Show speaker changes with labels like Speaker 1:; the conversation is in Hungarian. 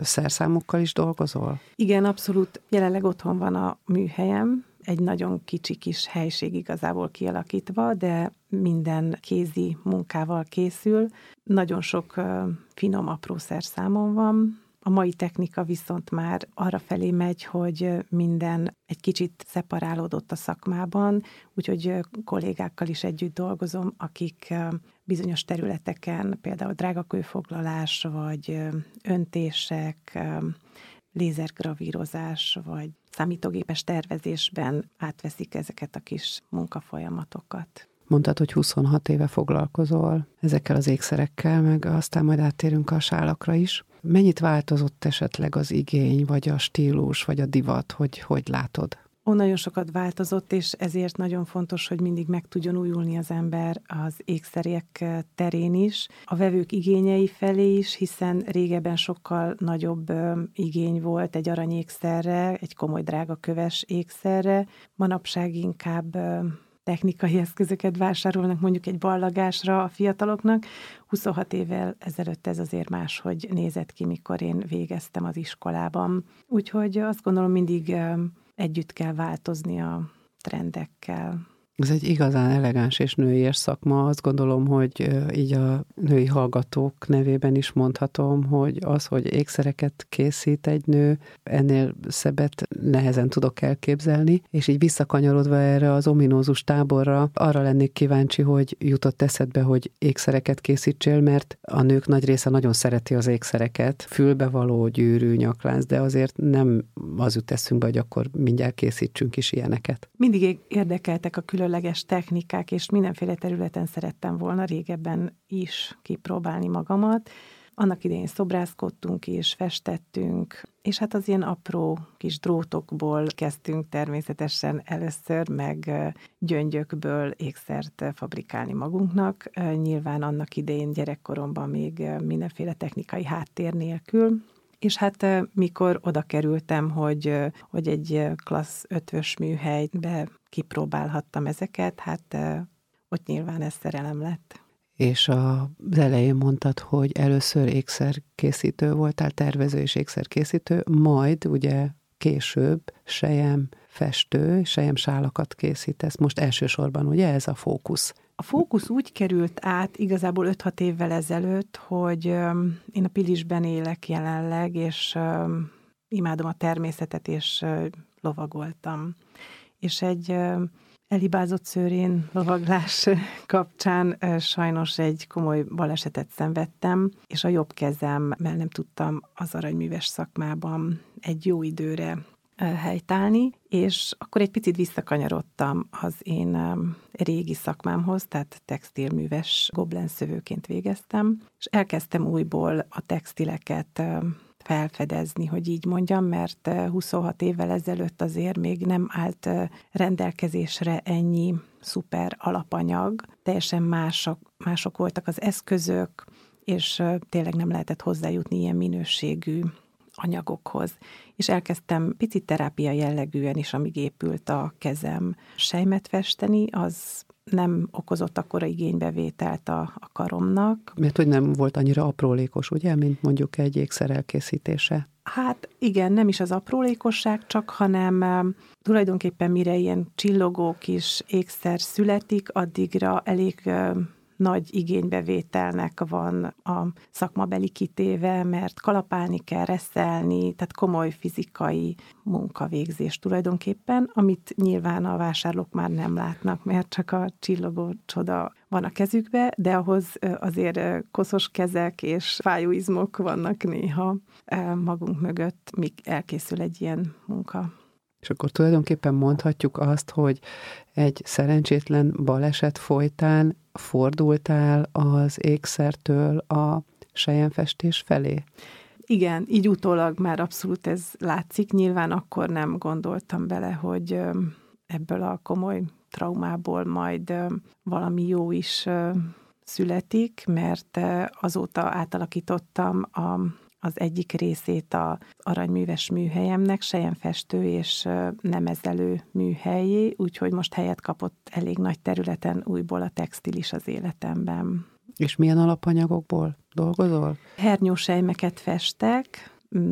Speaker 1: szerszámokkal is dolgozol?
Speaker 2: Igen, abszolút. Jelenleg otthon van a műhelyem, egy nagyon kicsi kis helység igazából kialakítva, de minden kézi munkával készül. Nagyon sok finom, apró szerszámon van. A mai technika viszont már arra felé megy, hogy minden egy kicsit szeparálódott a szakmában, úgyhogy kollégákkal is együtt dolgozom, akik bizonyos területeken, például drágakőfoglalás, vagy öntések, lézergravírozás, vagy számítógépes tervezésben átveszik ezeket a kis munkafolyamatokat.
Speaker 1: Mondtad, hogy 26 éve foglalkozol ezekkel az ékszerekkel, meg aztán majd áttérünk a sálakra is. Mennyit változott esetleg az igény, vagy a stílus, vagy a divat, hogy látod?
Speaker 2: Nagyon sokat változott, és ezért nagyon fontos, hogy mindig meg tudjon újulni az ember az ékszerek terén is, a vevők igényei felé is, hiszen régebben sokkal nagyobb igény volt egy aranyékszerre, egy komoly drága köves ékszerre, manapság inkább technikai eszközöket vásárolnak mondjuk egy ballagásra a fiataloknak. 26 évvel ezelőtt ez azért máshogy nézett ki, mikor én végeztem az iskolában. Úgyhogy azt gondolom, mindig együtt kell változni a trendekkel.
Speaker 1: Ez egy igazán elegáns és nőies szakma. Azt gondolom, hogy így a női hallgatók nevében is mondhatom, hogy az, hogy ékszereket készít egy nő, ennél szebbet nehezen tudok elképzelni, és így visszakanyarodva erre az ominózus táborra, arra lennék kíváncsi, hogy jutott eszedbe, hogy ékszereket készítsél, mert a nők nagy része nagyon szereti az ékszereket, fülbevaló, gyűrű, nyaklánc, de azért nem az jut eszünkbe, hogy akkor mindjárt készítsünk is ilyeneket.
Speaker 2: Mindig érdekeltek a különleges technikák, és mindenféle területen szerettem volna régebben is kipróbálni magamat. Annak idején szobrászkodtunk és festettünk, és hát az ilyen apró kis drótokból kezdtünk természetesen először, meg gyöngyökből ékszert fabrikálni magunknak. Nyilván annak idején gyerekkoromban még mindenféle technikai háttér nélkül. És hát mikor oda kerültem, hogy egy klassz 5-ös műhelybe kipróbálhattam ezeket, hát ott nyilván ez szerelem lett.
Speaker 1: És az elején mondtad, hogy először ékszerkészítő voltál, tervező és ékszerkészítő, majd ugye később selyemfestő, selyemsálakat készítesz. Most elsősorban ugye ez a fókusz.
Speaker 2: A fókusz úgy került át igazából 5-6 évvel ezelőtt, hogy én a Pilisben élek jelenleg, és imádom a természetet, és lovagoltam. És egy elhibázott szőrén lovaglás kapcsán sajnos egy komoly balesetet szenvedtem, és a jobb kezemmel nem tudtam az aranyműves szakmában egy jó időre helytállni, és akkor egy picit visszakanyarodtam az én régi szakmámhoz, tehát textilműves goblenszövőként végeztem, és elkezdtem újból a textileket felfedezni, hogy így mondjam, mert 26 évvel ezelőtt azért még nem állt rendelkezésre ennyi szuper alapanyag, teljesen mások voltak az eszközök, és tényleg nem lehetett hozzájutni ilyen minőségű anyagokhoz. És elkezdtem picit terápia jellegűen is, amíg épült a kezem, selymet festeni, az nem okozott akkora igénybevételt a karomnak.
Speaker 1: Mert hogy nem volt annyira aprólékos, ugye, mint mondjuk egy ékszer elkészítése?
Speaker 2: Hát igen, nem is az aprólékosság csak, hanem tulajdonképpen mire ilyen csillogó kis ékszer születik, addigra elég nagy igénybevételnek van a szakmabeli kitéve, mert kalapálni kell, reszelni, tehát komoly fizikai munkavégzés tulajdonképpen, amit nyilván a vásárlók már nem látnak, mert csak a csillogó csoda van a kezükbe, de ahhoz azért koszos kezek és fájó izmok vannak néha magunk mögött, míg elkészül egy ilyen munka.
Speaker 1: És akkor tulajdonképpen mondhatjuk azt, hogy egy szerencsétlen baleset folytán fordultál az ékszertől a selyemfestés felé?
Speaker 2: Igen, így utólag már abszolút ez látszik. Nyilván akkor nem gondoltam bele, hogy ebből a komoly traumából majd valami jó is születik, mert azóta átalakítottam az egyik részét az aranyműves műhelyemnek, selyemfestő és nemezelő műhelyé, úgyhogy most helyet kapott elég nagy területen újból a textil is az életemben.
Speaker 1: És milyen alapanyagokból dolgozol?
Speaker 2: Hernyósejmeket festek,